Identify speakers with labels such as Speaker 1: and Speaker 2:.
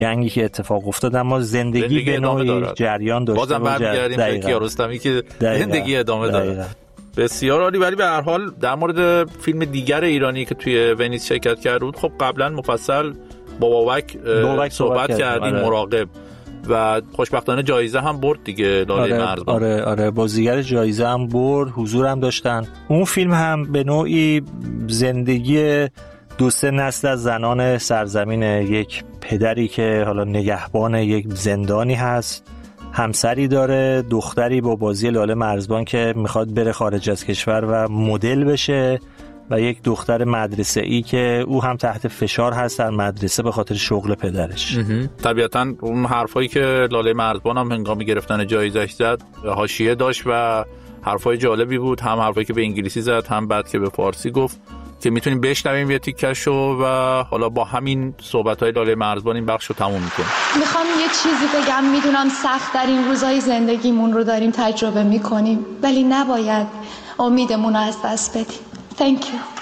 Speaker 1: جنگی که اتفاق افتاد، اما زندگی به نوعی جریان داشته.
Speaker 2: بازم برمیگردیم به کیارستمی که زندگی ادامه داره. بسیار عالی. ولی به هر حال در مورد فیلم دیگر ایرانی که توی ونیز شرکت کرده بود، خب قبلا مفصل با بابک صحبت کردیم، مراقب، و خوشبختانه جایزه هم برد دیگه، لاله مرزبان.
Speaker 1: آره بازیگر جایزه هم برد، حضور هم داشتن. اون فیلم هم به نوعی زندگی 2-3 نسل از زنان سرزمین، یک پدری که حالا نگهبان یک زندانی هست، همسری داره، دختری با بازی لاله مرزبان که میخواد بره خارج از کشور و مدل بشه، و یک دختر مدرسه‌ای که او هم تحت فشار هست در مدرسه به خاطر شغل پدرش.
Speaker 2: طبیعتاً اون حرفایی که لاله مرزبان هم هنگامی گرفتن جایزش زد حاشیه داشت و حرفای جالبی بود، هم حرفایی که به انگلیسی زد، هم بعد که به فارسی گفت، که میتونیم بشنویم یه تیکشو و حالا با همین صحبت‌های لاله مرزبان این بخشو تموم می‌کنیم.
Speaker 3: میخوام یه چیزی بگم، میدونم سخت در این روزهای زندگیمون رو داریم تجربه می‌کنیم، ولی نباید امیدمون رو از دست بدیم. Thank you.